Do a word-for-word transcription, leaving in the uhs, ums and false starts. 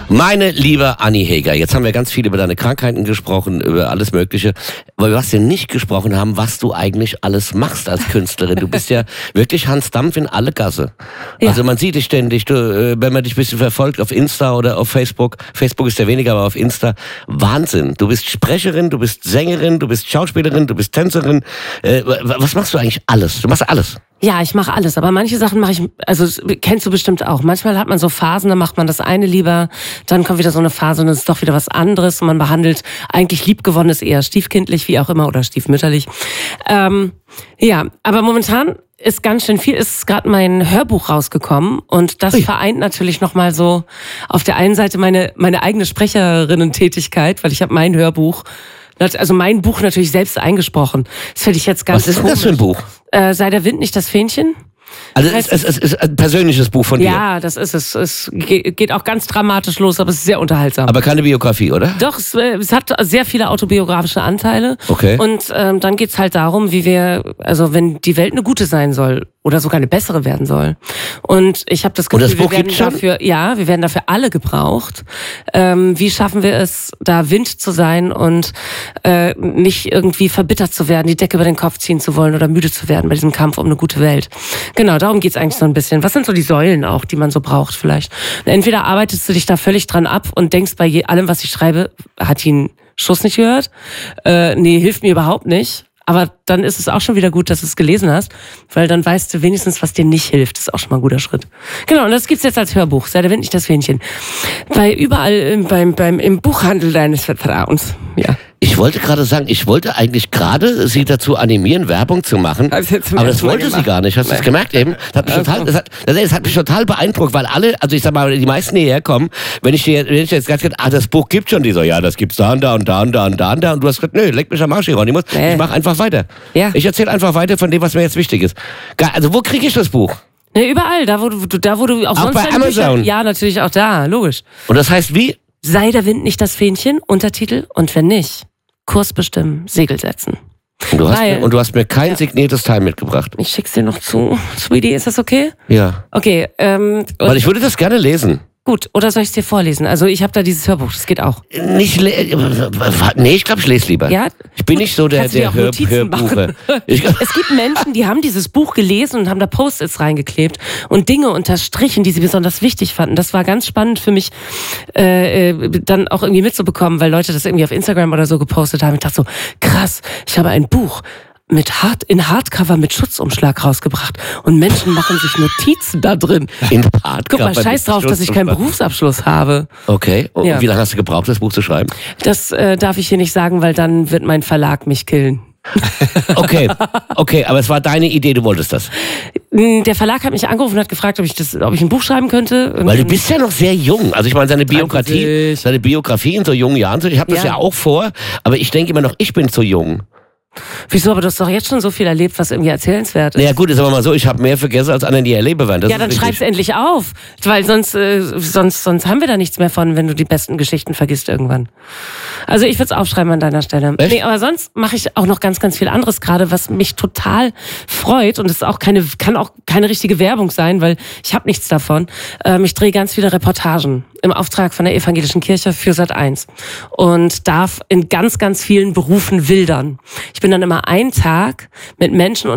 Meine liebe Anni Heger, jetzt haben wir ganz viel über deine Krankheiten gesprochen, über alles Mögliche. Aber was wir nicht gesprochen haben, was du eigentlich alles machst als Künstlerin. Du bist ja wirklich Hans Dampf in alle Gasse. Ja. Also man sieht dich ständig, du, wenn man dich ein bisschen verfolgt auf Insta oder auf Facebook. Facebook ist ja weniger, aber auf Insta. Wahnsinn. Du bist Sprecherin, du bist Sängerin, du bist Schauspielerin, du bist Tänzerin. Äh, was machst du eigentlich alles? Du machst alles. Ja, ich mache alles, aber manche Sachen mache ich, also kennst du bestimmt auch. Manchmal hat man so Phasen, da macht man das eine lieber, dann kommt wieder so eine Phase und es ist doch wieder was anderes und man behandelt eigentlich Liebgewonnenes eher stiefkindlich, wie auch immer, oder stiefmütterlich. Ähm, ja, aber momentan ist ganz schön viel, ist gerade mein Hörbuch rausgekommen und das Ui. vereint natürlich nochmal so auf der einen Seite meine meine eigene Sprecherinnen-Tätigkeit, weil ich habe mein Hörbuch, also mein Buch natürlich selbst eingesprochen. Das finde ich jetzt ganz Was ist denn das für ein Buch? Äh, sei der Wind nicht das Fähnchen. Also es, es, es ist ein persönliches Buch von dir? Ja, das ist es. Es geht auch ganz dramatisch los, aber es ist sehr unterhaltsam. Aber keine Biografie, oder? Doch, es, es hat sehr viele autobiografische Anteile. Okay. Und ähm, dann geht's halt darum, wie wir, also wenn die Welt eine gute sein soll oder sogar eine bessere werden soll. Und ich habe das Gefühl, Und das Buch wir werden gibt's schon? dafür, ja, wir werden dafür alle gebraucht. Ähm, wie schaffen wir es, da Wind zu sein und äh, nicht irgendwie verbittert zu werden, die Decke über den Kopf ziehen zu wollen oder müde zu werden bei diesem Kampf um eine gute Welt. Genau, darum geht's eigentlich so ein bisschen. Was sind so die Säulen auch, die man so braucht vielleicht? Entweder arbeitest du dich da völlig dran ab und denkst bei je, allem, was ich schreibe, hat ihn einen Schuss nicht gehört? Äh, nee, hilft mir überhaupt nicht. Aber dann ist es auch schon wieder gut, dass du es gelesen hast, weil dann weißt du wenigstens, was dir nicht hilft. Das ist auch schon mal ein guter Schritt. Genau, und das gibt's jetzt als Hörbuch. Sei der Wind nicht das Fähnchen. Bei überall beim, beim, im Buchhandel deines Vertrauens. Ja. Ich wollte gerade sagen, ich wollte eigentlich gerade sie dazu animieren, Werbung zu machen, aber das wollte sie gar nicht. Hast du das gemerkt eben? Das hat mich total, das hat, das hat mich total beeindruckt, weil alle, also ich sag mal, die meisten, die herkommen, wenn ich dir, wenn ich jetzt ganz gesagt, ah, das Buch gibt schon, die so, ja, das gibt's da und da und da und da und da und da und du hast gesagt, nö, leck mich am Arsch, Hieronymus, ich mach einfach weiter. Ja. Ich erzähle einfach weiter von dem, was mir jetzt wichtig ist. Also wo kriege ich das Buch? Ne, überall, da wo du, da wo du auch, auch sonst bei Amazon. Bücher, ja, natürlich auch da, logisch. Und das heißt wie? Sei der Wind nicht das Fähnchen, Untertitel, und wenn nicht, Kurs bestimmen, Segel setzen. Und du hast, Weil, mir, und du hast mir kein ja. signiertes Teil mitgebracht. Ich schick's dir noch zu. Sweetie, ist das okay? Ja. Okay. Ähm, Weil ich würde das gerne lesen. Gut, oder soll ich es dir vorlesen? Also ich habe da dieses Hörbuch, das geht auch. Nicht le nee, ich glaube, ich lese lieber. Ja? Ich bin nicht so der, Kannst du dir der auch Hör Notizen Hörbuche. Es gibt Menschen, die haben dieses Buch gelesen und haben da Post-its reingeklebt und Dinge unterstrichen, die sie besonders wichtig fanden. Das war ganz spannend für mich, äh, dann auch irgendwie mitzubekommen, weil Leute das irgendwie auf Instagram oder so gepostet haben. Ich dachte so, krass, ich habe ein Buch mit Hard, in Hardcover mit Schutzumschlag rausgebracht und Menschen machen sich Notizen da drin. In Hardcover. Guck mal, scheiß drauf, dass ich keinen Berufsabschluss habe. Okay, und Ja. wie lange hast du gebraucht, das Buch zu schreiben? Das äh, darf ich hier nicht sagen, weil dann wird mein Verlag mich killen. Okay, okay, aber es war deine Idee, du wolltest das. Der Verlag hat mich angerufen und hat gefragt, ob ich das, ob ich ein Buch schreiben könnte. Und Weil du bist ja noch sehr jung. Also ich meine, seine Biografie, dreiundvierzig. seine Biografie in so jungen Jahren, ich habe das ja. Ja. auch vor, aber ich denke immer noch, ich bin zu jung. Wieso? Aber du hast doch jetzt schon so viel erlebt, was irgendwie erzählenswert ist. Naja gut, ist aber mal so, ich habe mehr vergessen als andere, die erleben werden. Das ja, dann ist schreib's endlich auf. Weil sonst, äh, sonst, sonst haben wir da nichts mehr von, wenn du die besten Geschichten vergisst irgendwann. Also ich würde es aufschreiben an deiner Stelle. Echt? Nee, aber sonst mache ich auch noch ganz, ganz viel anderes gerade, was mich total freut. Und es ist auch keine, kann auch keine richtige Werbung sein, weil ich habe nichts davon. Ähm, ich drehe ganz viele Reportagen im Auftrag von der Evangelischen Kirche für Sat eins und darf in ganz, ganz vielen Berufen wildern. Ich bin dann immer einen Tag mit Menschen